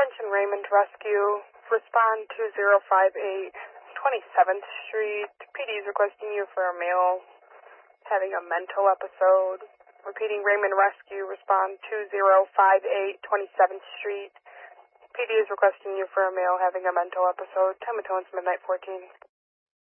Attention Raymond Rescue. Respond 2058 27th Street. PD is requesting you for a male having a mental episode. Repeating Raymond Rescue. Respond 2058 27th Street. PD is requesting you for a male having a mental episode. Time of tones midnight 14.